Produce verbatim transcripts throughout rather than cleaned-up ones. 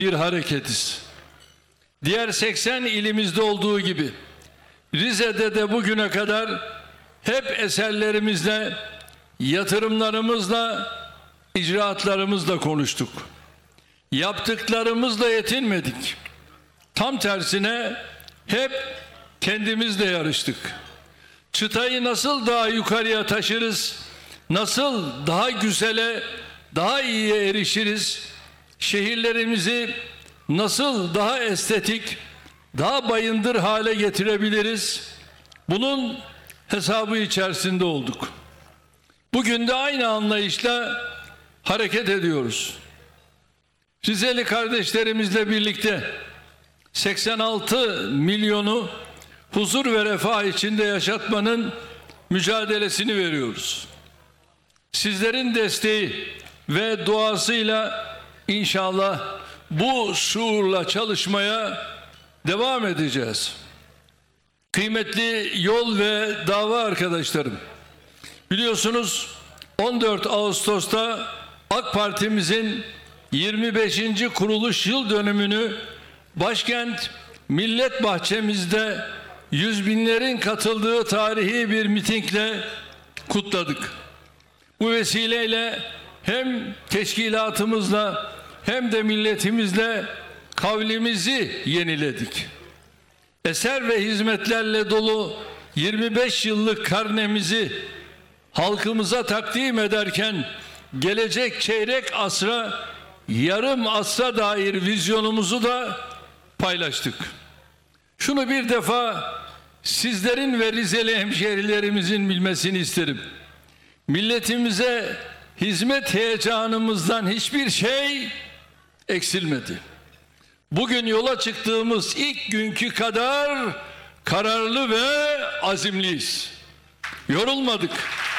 bir hareketiz. Diğer seksen ilimizde olduğu gibi Rize'de de bugüne kadar hep eserlerimizle, yatırımlarımızla, icraatlarımızla konuştuk. Yaptıklarımızla yetinmedik. Tam tersine hep kendimizle yarıştık. Çıtayı nasıl daha yukarıya taşırız, nasıl daha güzele, daha iyiye erişiriz, şehirlerimizi nasıl daha estetik, daha bayındır hale getirebiliriz, bunun hesabı içerisinde olduk. Bugün de aynı anlayışla hareket ediyoruz. Rizeli kardeşlerimizle birlikte seksen altı milyonu huzur ve refah içinde yaşatmanın mücadelesini veriyoruz. Sizlerin desteği ve duasıyla inşallah bu şuurla çalışmaya devam edeceğiz. Kıymetli yol ve dava arkadaşlarım, biliyorsunuz on dört Ağustos'ta AK Parti'mizin yirmi beşinci kuruluş yıl dönümünü başkent Millet Bahçemizde yüz binlerin katıldığı tarihi bir mitingle kutladık. Bu vesileyle hem teşkilatımızla hem de milletimizle kavlimizi yeniledik. Eser ve hizmetlerle dolu yirmi beş yıllık karnemizi halkımıza takdim ederken gelecek çeyrek asra, yarım asra dair vizyonumuzu da paylaştık. Şunu bir defa sizlerin ve Rizeli hemşehrilerimizin bilmesini isterim. Milletimize hizmet heyecanımızdan hiçbir şey eksilmedi. Bugün yola çıktığımız ilk günkü kadar kararlı ve azimliyiz. Yorulmadık.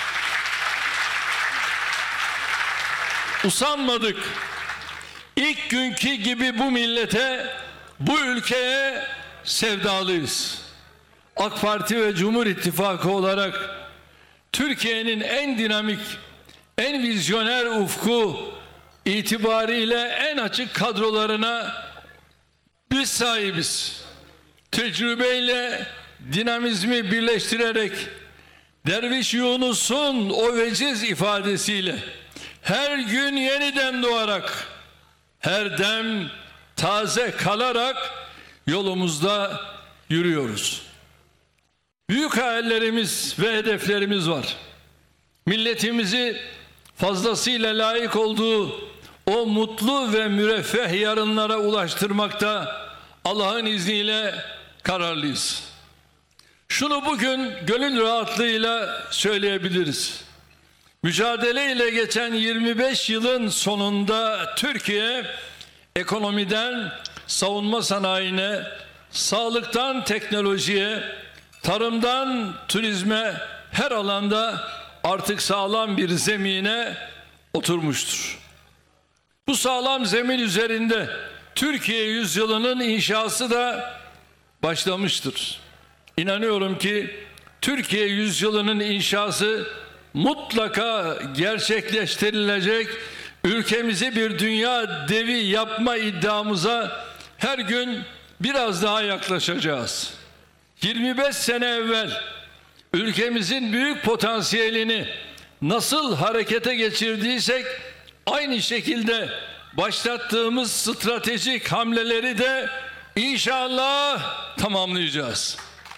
Usanmadık. İlk günkü gibi bu millete, bu ülkeye sevdalıyız. AK Parti ve Cumhur İttifakı olarak Türkiye'nin en dinamik, en vizyoner ufku itibariyle en açık kadrolarına biz sahibiz. Tecrübeyle dinamizmi birleştirerek Derviş Yunus'un o veciz ifadesiyle her gün yeniden doğarak, her dem taze kalarak yolumuzda yürüyoruz. Büyük hayallerimiz ve hedeflerimiz var. Milletimizi fazlasıyla layık olduğu o mutlu ve müreffeh yarınlara ulaştırmakta Allah'ın izniyle kararlıyız. Şunu bugün gönül rahatlığıyla söyleyebiliriz. Mücadeleyle geçen yirmi beş yılın sonunda Türkiye ekonomiden savunma sanayine, sağlıktan teknolojiye, tarımdan turizme her alanda artık sağlam bir zemine oturmuştur. Bu sağlam zemin üzerinde Türkiye yüzyılının inşası da başlamıştır. İnanıyorum ki Türkiye yüzyılının inşası mutlaka gerçekleştirilecek, ülkemizi bir dünya devi yapma iddiamıza her gün biraz daha yaklaşacağız. yirmi beş sene evvel ülkemizin büyük potansiyelini nasıl harekete geçirdiysek aynı şekilde başlattığımız stratejik hamleleri de inşallah tamamlayacağız.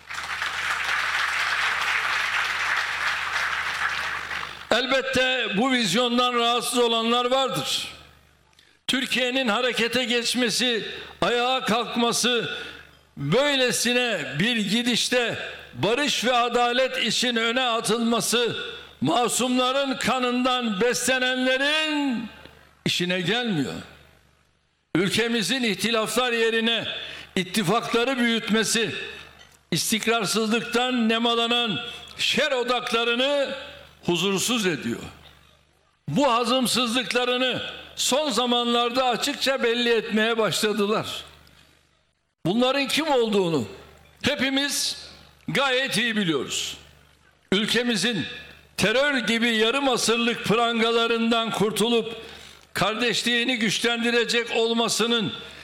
Elbette bu vizyondan rahatsız olanlar vardır. Türkiye'nin harekete geçmesi, ayağa kalkması, böylesine bir gidişte barış ve adalet için öne atılması, masumların kanından beslenenlerin işine gelmiyor. Ülkemizin ihtilaflar yerine ittifakları büyütmesi, istikrarsızlıktan nemalanan şer odaklarını huzursuz ediyor. Bu hazımsızlıklarını son zamanlarda açıkça belli etmeye başladılar. Bunların kim olduğunu hepimiz gayet iyi biliyoruz. Ülkemizin terör gibi yarım asırlık prangalarından kurtulup kardeşliğini güçlendirecek olmasının